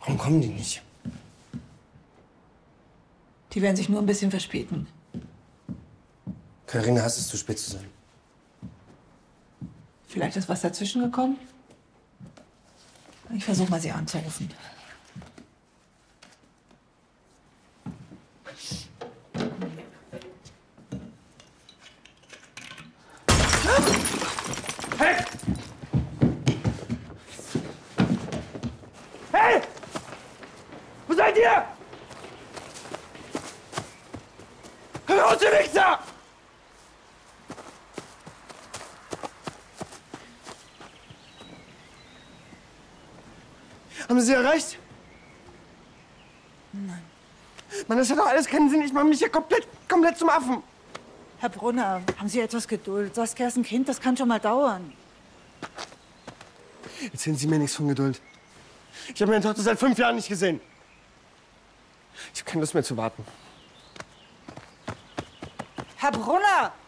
Warum kommen die nicht? Die werden sich nur ein bisschen verspäten. Carina hasst es, zu spät zu sein. Vielleicht ist was dazwischen gekommen? Ich versuche mal, sie anzurufen. Hey! Hey! Wo seid ihr? Hör raus, ihr Wichser! Haben Sie sie erreicht? Nein. Mann, das hat doch alles keinen Sinn. Ich mache mich hier komplett zum Affen. Herr Brunner, haben Sie etwas Geduld? Saskia ist ein Kind, das kann schon mal dauern. Erzählen Sie mir nichts von Geduld. Ich habe meine Tochter seit 5 Jahren nicht gesehen. Ich habe keine Lust mehr zu warten. Herr Brunner!